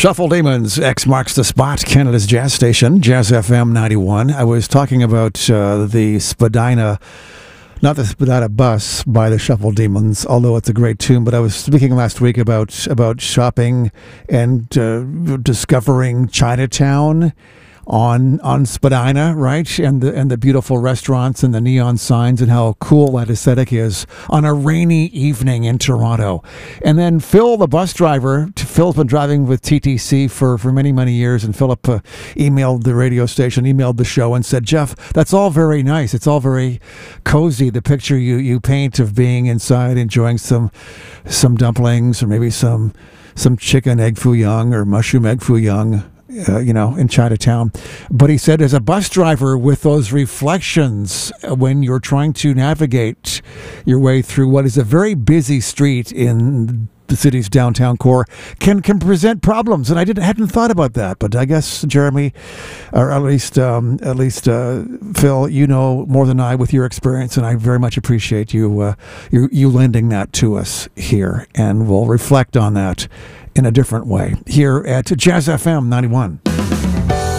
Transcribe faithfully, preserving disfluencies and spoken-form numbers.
Shuffle Demons, X marks the spot, Canada's jazz station, Jazz F M ninety-one. I was talking about uh, the Spadina, not the Spadina Bus by the Shuffle Demons, although it's a great tune, but I was speaking last week about, about shopping and uh, discovering Chinatown on on Spadina, right? And the and the beautiful restaurants and the neon signs and how cool that aesthetic is on a rainy evening in Toronto. And then Phil, the bus driver, Phil's been driving with T T C for, for many, many years, and Philip uh, emailed the radio station, emailed the show and said, Jeff, that's all very nice. It's all very cozy. The picture you, you paint of being inside, enjoying some some dumplings or maybe some some chicken egg foo young or mushroom egg foo young. Uh, you know, in Chinatown. But he said, as a bus driver with those reflections, uh, when you're trying to navigate your way through what is a very busy street in the city's downtown core, can can present problems. And I didn't hadn't thought about that. But I guess, Jeremy, or at least um, at least uh, Phil, you know more than I with your experience, and I very much appreciate you uh, you you lending that to us here, and we'll reflect on that in a different way here at Jazz F M ninety-one.